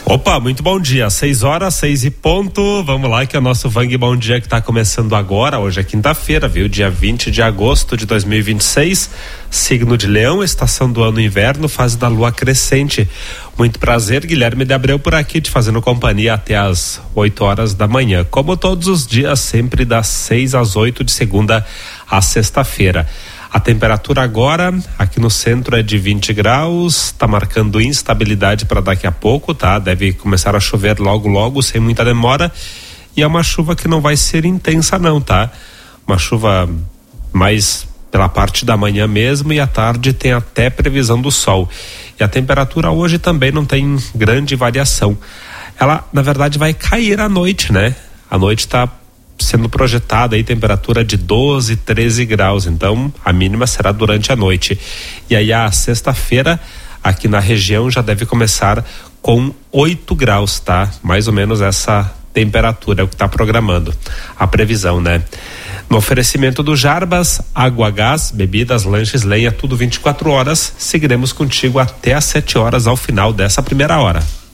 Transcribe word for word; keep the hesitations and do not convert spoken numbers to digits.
Opa, muito bom dia, seis horas, seis e ponto, vamos lá que é o nosso Vang Bom Dia que está começando agora, hoje é quinta-feira, viu, dia vinte de agosto de dois mil e vinte e seis, signo de Leão, estação do ano inverno, fase da lua crescente. Muito prazer, Guilherme de Abreu por aqui, te fazendo companhia até as oito horas da manhã, como todos os dias, sempre das seis às oito, de segunda a sexta-feira. A temperatura agora aqui no centro é de vinte graus, tá marcando instabilidade para daqui a pouco, tá? Deve começar a chover logo logo, sem muita demora, e é uma chuva que não vai ser intensa não, tá? Uma chuva mais pela parte da manhã mesmo, e à tarde tem até previsão do sol. E a temperatura hoje também não tem grande variação. Ela, na verdade, vai cair à noite, né? A noite tá sendo projetada aí temperatura de doze, treze graus, então a mínima será durante a noite. E aí a sexta-feira aqui na região já deve começar com oito graus, tá? Mais ou menos essa temperatura é o que está programando a previsão, né? No oferecimento do Jarbas, água, gás, bebidas, lanches, lenha, tudo vinte e quatro horas. Seguiremos contigo até às sete horas ao final dessa primeira hora.